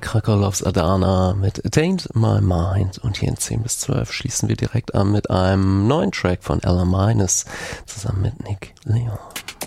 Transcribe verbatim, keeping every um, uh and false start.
Krakow Loves Adana mit Attained My Mind. Und hier in zehn bis zwölf schließen wir direkt an mit einem neuen Track von Ella Minus zusammen mit Nick Leon.